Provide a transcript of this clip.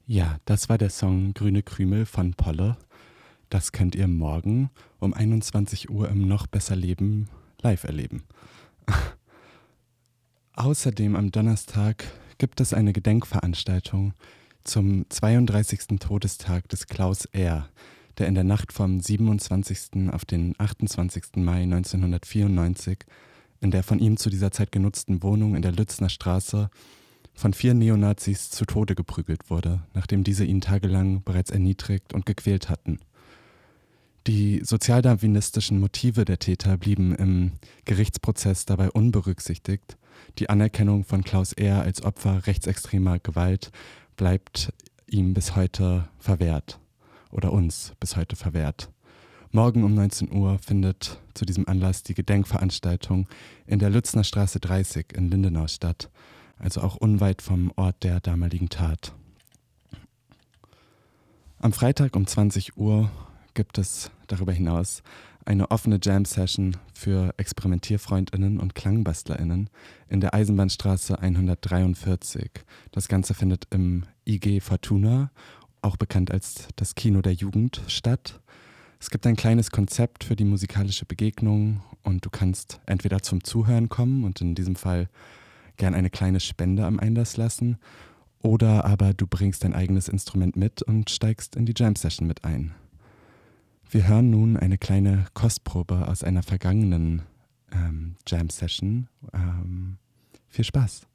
Ja, das war der Song Grüne Krümel von Polle. Das könnt ihr morgen um 21 Uhr im Noch besser Leben live erleben. Außerdem am Donnerstag gibt es eine Gedenkveranstaltung zum 32. Todestag des Klaus R., der in der Nacht vom 27. auf den 28. Mai 1994 in der von ihm zu dieser Zeit genutzten Wohnung in der Lützner Straße von 4 Neonazis zu Tode geprügelt wurde, nachdem diese ihn tagelang bereits erniedrigt und gequält hatten. Die sozialdarwinistischen Motive der Täter blieben im Gerichtsprozess dabei unberücksichtigt. Die Anerkennung von Klaus R. als Opfer rechtsextremer Gewalt bleibt ihm bis heute verwehrt oder uns bis heute verwehrt. Morgen um 19 Uhr findet zu diesem Anlass die Gedenkveranstaltung in der Lützner Straße 30 in Lindenau statt, also auch unweit vom Ort der damaligen Tat. Am Freitag um 20 Uhr gibt es darüber hinaus eine offene Jam-Session für ExperimentierfreundInnen und KlangbastlerInnen in der Eisenbahnstraße 143. Das Ganze findet im IG Fortuna, auch bekannt als das Kino der Jugend, statt. Es gibt ein kleines Konzept für die musikalische Begegnung und du kannst entweder zum Zuhören kommen und in diesem Fall gern eine kleine Spende am Einlass lassen, oder aber du bringst dein eigenes Instrument mit und steigst in die Jam-Session mit ein. Wir hören nun eine kleine Kostprobe aus einer vergangenen Jam-Session. Viel Spaß!